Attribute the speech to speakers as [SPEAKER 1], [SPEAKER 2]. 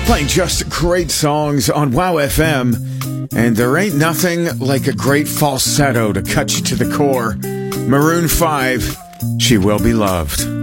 [SPEAKER 1] Playing just great songs on WOW FM, and there ain't nothing like a great falsetto to cut you to the core. Maroon 5, She Will Be Loved.